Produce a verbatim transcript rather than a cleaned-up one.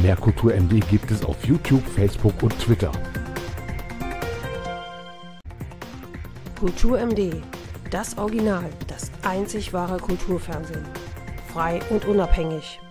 Mehr Kultur M D gibt es auf YouTube, Facebook und Twitter. Kultur M D, das Original, das einzig wahre Kulturfernsehen. Frei und unabhängig.